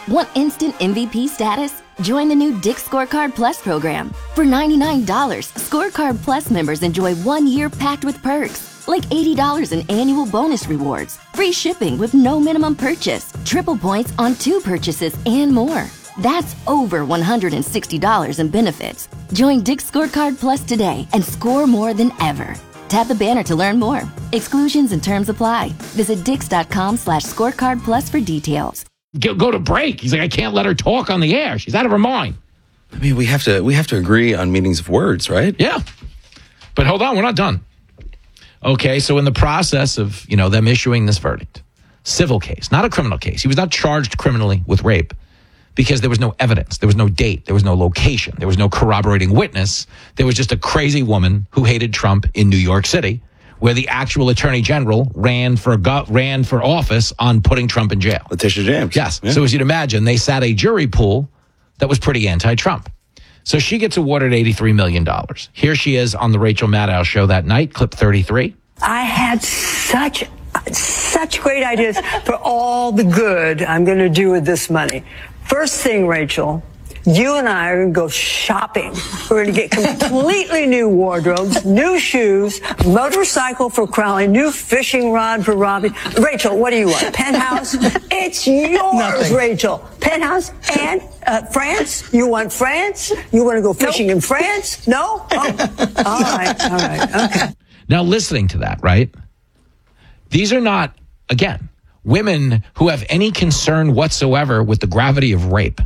Want instant MVP status? Join the new Dick's Scorecard Plus program. For $99, Scorecard Plus members enjoy 1 year packed with perks, like $80 in annual bonus rewards, free shipping with no minimum purchase, triple points on 2 purchases, and more. That's over $160 in benefits. Join Dick's Scorecard Plus today and score more than ever. Tap the banner to learn more. Exclusions and terms apply. Visit dix.com/scorecard plus for details. Go to break. He's like, I can't let her talk on the air. She's out of her mind. I mean, we have to agree on meanings of words, right? Yeah. But hold on, we're not done. Okay, so in the process of, them issuing this verdict, civil case, not a criminal case. He was not charged criminally with rape because there was no evidence. There was no date. There was no location. There was no corroborating witness. There was just a crazy woman who hated Trump in New York City, where the actual attorney general ran for office on putting Trump in jail. Letitia James. Yes. Yeah. So as you'd imagine, they sat a jury pool that was pretty anti-Trump. So she gets awarded $83 million. Here she is on the Rachel Maddow show that night, clip 33. I had such great ideas for all the good I'm going to do with this money. First thing, Rachel, you and I are going to go shopping. We're going to get completely new wardrobes, new shoes, motorcycle for Crowley, new fishing rod for Robbie. Rachel, what do you want? Penthouse? It's yours, Nothing. Rachel. Penthouse and France? You want France? You want to go fishing in France? No? Oh. All right, okay. Now, listening to that, right? These are not, again, women who have any concern whatsoever with the gravity of rape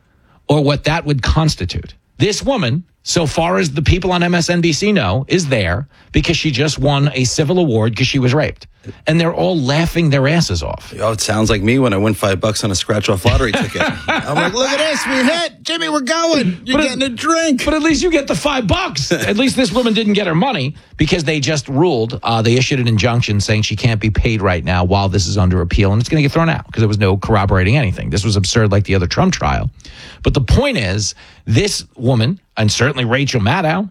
or what that would constitute. This woman, so far as the people on MSNBC know, is there because she just won a civil award because she was raped. And they're all laughing their asses off. Oh, it sounds like me when I win $5 on a scratch-off lottery ticket. I'm like, look at this, we hit. Jimmy, we're going. You're getting a drink. But at least you get the $5. At least this woman didn't get her money because they just ruled. They issued an injunction saying she can't be paid right now while this is under appeal, and it's going to get thrown out because there was no corroborating anything. This was absurd like the other Trump trial. But the point is, this woman, and certainly Rachel Maddow,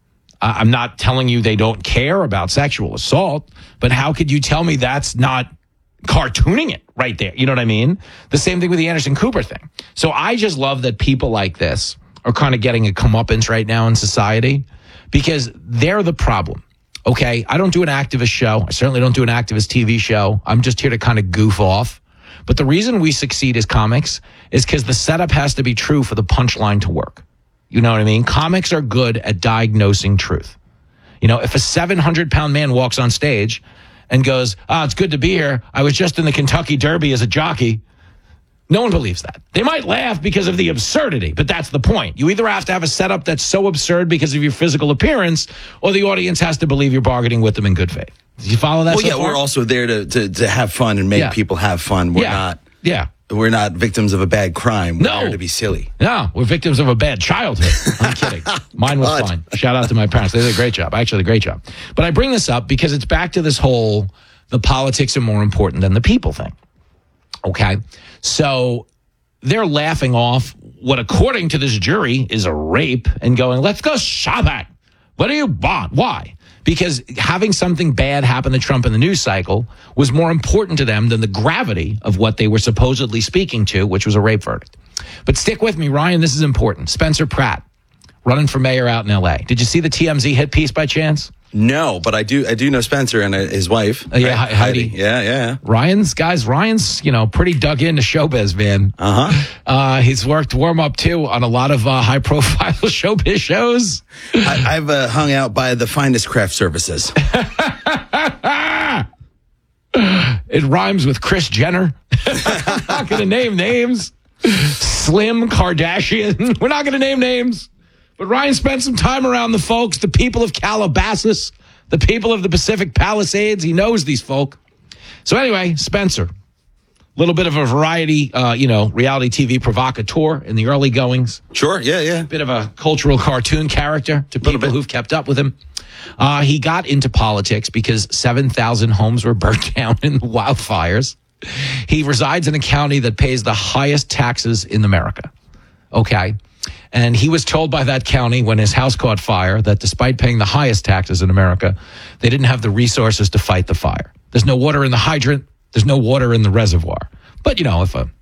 I'm not telling you they don't care about sexual assault, but how could you tell me that's not cartooning it right there? You know what I mean? The same thing with the Anderson Cooper thing. So I just love that people like this are kind of getting a comeuppance right now in society because they're the problem. Okay, I don't do an activist show. I certainly don't do an activist TV show. I'm just here to kind of goof off. But the reason we succeed as comics is because the setup has to be true for the punchline to work. You know what I mean? Comics are good at diagnosing truth. If a 700-pound man walks on stage and goes, it's good to be here. I was just in the Kentucky Derby as a jockey. No one believes that. They might laugh because of the absurdity, but that's the point. You either have to have a setup that's so absurd because of your physical appearance, or the audience has to believe you're bargaining with them in good faith. Did you follow that? Well, yeah, we're also there to have fun and make people have fun. We're not. Yeah. We're not victims of a bad crime. We're there to be silly. No, we're victims of a bad childhood. I'm kidding. Mine was fine. Shout out to my parents. They did a great job. Actually, a great job. But I bring this up because it's back to this whole, the politics are more important than the people thing. Okay? So they're laughing off what, according to this jury, is a rape and going, let's go shopping. What do you want? Why? Because having something bad happen to Trump in the news cycle was more important to them than the gravity of what they were supposedly speaking to, which was a rape verdict. But stick with me, Ryan. This is important. Spencer Pratt, running for mayor out in L.A. Did you see the TMZ hit piece by chance? No, but I do know Spencer and his wife. Yeah, Heidi. Yeah. Ryan's, pretty dug into showbiz, man. Uh-huh. He's worked warm-up, too, on a lot of high-profile showbiz shows. I've hung out by the finest craft services. It rhymes with Kris Jenner. I'm not going to name names. Slim Kardashian. We're not going to name names. But Ryan spent some time around the folks, the people of Calabasas, the people of the Pacific Palisades. He knows these folk. So anyway, Spencer, a little bit of a variety, reality TV provocateur in the early goings. Sure, yeah. Bit of a cultural cartoon character to people who've kept up with him. He got into politics because 7,000 homes were burnt down in the wildfires. He resides in a county that pays the highest taxes in America. Okay. And he was told by that county when his house caught fire that despite paying the highest taxes in America, they didn't have the resources to fight the fire. There's no water in the hydrant. There's no water in the reservoir. But, if a